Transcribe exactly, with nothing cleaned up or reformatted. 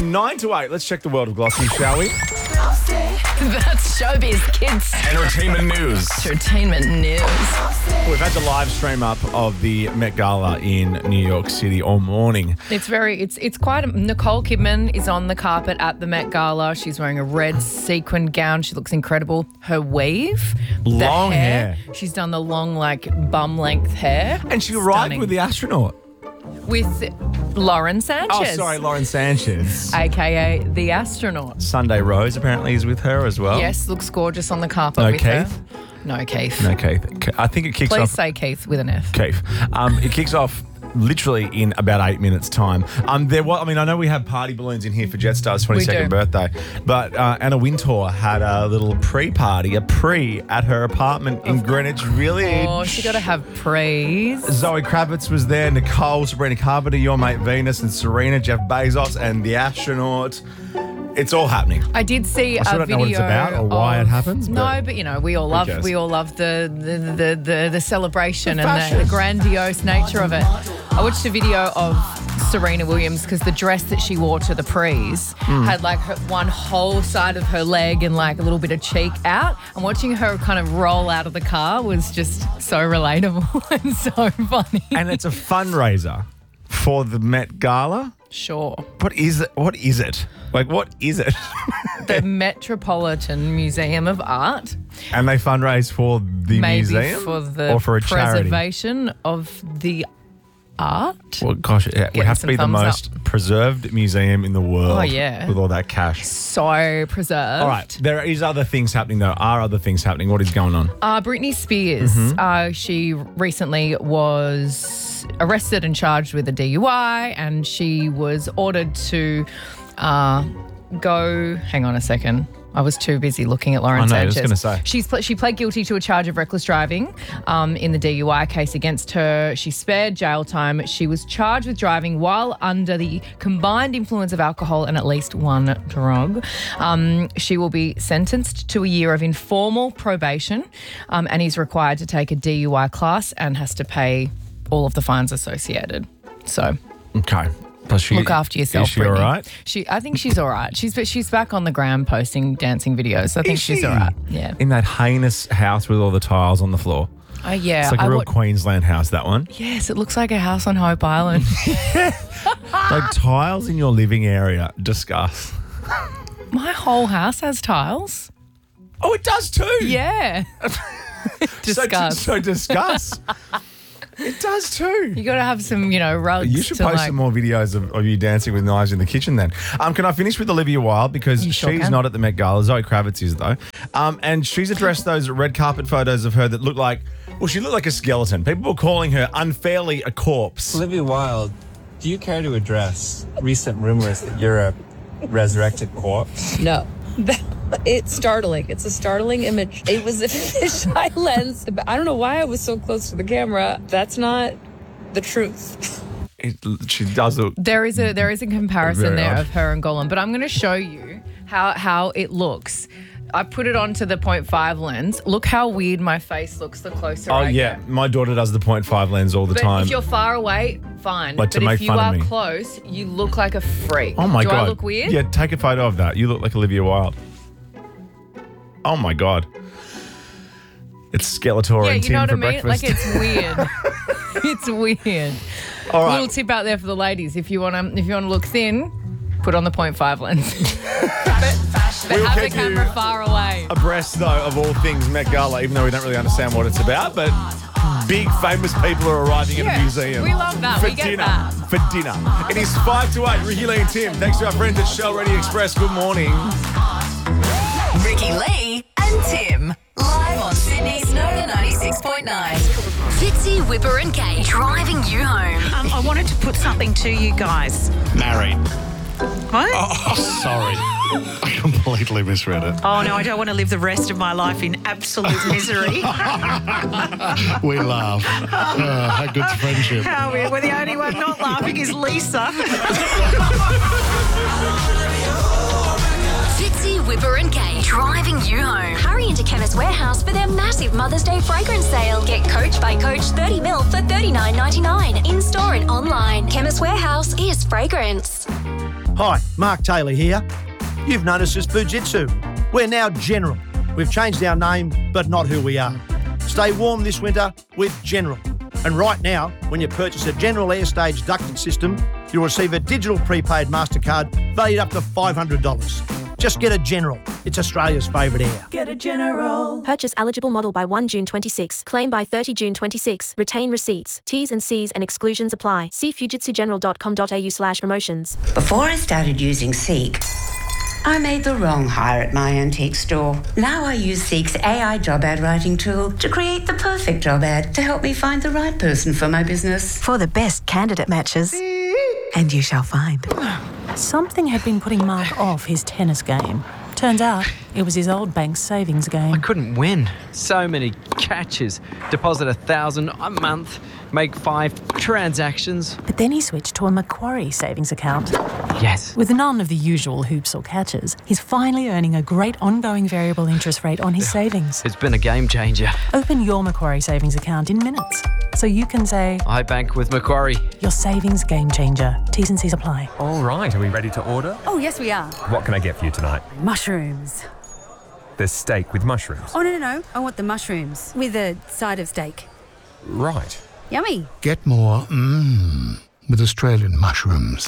nine to eight, let's check the world of glossy, shall we? That's Showbiz Kids Entertainment news. Entertainment News. We've had the live stream up of the Met Gala in New York City all morning. It's very, it's it's quite, a, Nicole Kidman is on the carpet at the Met Gala. She's wearing a red sequin gown. She looks incredible. Her weave. the Long hair. She's done the long, like, bum length hair. And she arrived Stunning. with the astronaut. With Lauren Sanchez. Oh, sorry, Lauren Sanchez. A K A the astronaut. Sunday Rose apparently is with her as well. Yes, looks gorgeous on the carpet No with Keith? her. No Keith. No, Keith. I think it kicks Please off. say Keith with an F. Keith. Um, it kicks off literally in about eight minutes' time. Um, there was, I mean, I know we have party balloons in here for Jetstar's twenty-second do. birthday, but uh, Anna Wintour had a little pre-party, a pre at her apartment in Greenwich Village. Oh, she got to have praise. Zoe Kravitz was there, Nicole, Sabrina Carpenter, Your Mate Venus, and Serena, Jeff Bezos, and the astronaut. It's all happening. I did see I still a don't know video what it's about or why of, it happens, No, but but you know, we all love cares? we all love the the the, the, the celebration The and fashion. the, the grandiose nature of it. I watched a video of Serena Williams because the dress that she wore to the prees Hmm. had like her, one whole side of her leg and like a little bit of cheek out. And watching her kind of roll out of the car was just so relatable and so funny. and it's a fundraiser for the Met Gala. Sure. What is it? What is it? Like, what is it? The Metropolitan Museum of Art. And they fundraise for the Maybe museum for the or for a charity? preservation of the art. Well, gosh, it would Getting have to some be the thumbs most preserved museum in the world. Oh, yeah. With all that cash. So preserved. All right, there is other things happening though. Are other things happening? What is going on? Uh, Britney Spears, Mm-hmm. uh, she recently was arrested and charged with a D U I, and she was ordered to uh, go. Hang on a second. I was too busy looking at Lauren I know, I was Sanchez. gonna say. She's pl- she pled guilty to a charge of reckless driving um, in the D U I case against her. She spared jail time. She was charged with driving while under the combined influence of alcohol and at least one drug. Um, she will be sentenced to a year of informal probation um, and is required to take a D U I class and has to pay all of the fines associated. So Okay. Does she, look after yourself, Is she Britney. all right? She, I think she's all right. She's she's back on the gram posting dancing videos. So I think Is she's she? all right. Yeah. In that heinous house with all the tiles on the floor. Oh yeah. It's like a I real wa- Queensland house, that one. Yes, it looks like a house on Hope Island. Like tiles in your living area. Discuss. My whole house has tiles. Oh, it does too. Yeah. So, Discuss. so discuss. It does too. You got to have some, you know, rugs. You should to post like, some more videos of, of you dancing with knives in the kitchen then. Um, can I finish with Olivia Wilde? Because You sure she's can. not at the Met Gala. Zoe Kravitz is, though. Um, and she's addressed those red carpet photos of her that look like, well, she looked like a skeleton. People were calling her unfairly a corpse. Olivia Wilde, do you care to address recent rumors that you're a resurrected corpse? No. It's startling. It's a startling image. It was a fisheye lens. I don't know why I was so close to the camera. That's not the truth. It, she does look. There is a there is a comparison Very there odd. of her and Gollum, but I'm going to show you how how it looks. I put it onto the point five lens. Look how weird my face looks the closer Oh, I yeah. get. My daughter does the point five lens all the But time. if you're far away, fine. Like, but to make if you fun of are me. close, you look like a freak. Oh, my Do God. I look weird? Yeah, take a photo of that. You look like Olivia Wilde. Oh, my God. It's Skeletor Yeah, and you Tim know what for I mean? breakfast. Like it's weird. It's weird. All right. Little tip out there for the ladies: if you want to, if you want to look thin, put on the point five lens. but We'll have the keep you camera far away. abreast, though, of all things Met Gala, even though we don't really understand what it's about. But big, famous people are arriving at Yeah, a museum. we love that. For We get dinner. that. For dinner. It is five to eight. Ricky Lee and Tim. Thanks to our friends at Shell Ready Express. Good morning. Ricky Lee and Tim. Live on Sydney's Nova ninety-six point nine. Fitzy, Whipper and Kate driving you home. Um, I wanted to put something to you guys. Married. What? Oh, sorry. I completely misread it. Oh, no, I don't want to live the rest of my life in absolute misery. We laugh. Uh, how good's friendship? How weird. Well, the only one not laughing is Lisa. Fitzy, Whipper and Kate driving you home. Hurry into Chemist Warehouse for their massive Mother's Day fragrance sale. Get Coach by Coach thirty mil for thirty-nine ninety-nine. In store and online. Chemist Warehouse is fragrance. Hi, Mark Taylor here. You've known us as Fujitsu. We're now General. We've changed our name, but not who we are. Stay warm this winter with General. And right now, when you purchase a General Airstage ducted system, you'll receive a digital prepaid MasterCard valued up to five hundred dollars. Just get a General. It's Australia's favourite air. Get a General. Purchase eligible model by first June twenty-six. Claim by thirtieth June twenty-six. Retain receipts. T's and C's and exclusions apply. See fujitsugeneral dot com dot a u slash promotions. Before I started using Seek, I made the wrong hire at my antique store. Now I use Seek's A I job ad writing tool to create the perfect job ad to help me find the right person for my business. For the best candidate matches. And you shall find. Something had been putting Mark off his tennis game. Turns out it was his old bank's savings game. I couldn't win. So many catches. Deposit a thousand a month, make five transactions. But then he switched to a Macquarie savings account. Yes. With none of the usual hoops or catches, he's finally earning a great ongoing variable interest rate on his savings. It's been a game changer. Open your Macquarie savings account in minutes, so you can say, I bank with Macquarie. Your savings game changer. T's and C's apply. All right, are we ready to order? Oh, yes, we are. What can I get for you tonight? Mushrooms. There's steak with mushrooms. Oh, no, no, no. I want the mushrooms with a side of steak. Right. Yummy. Get more mmm with Australian mushrooms.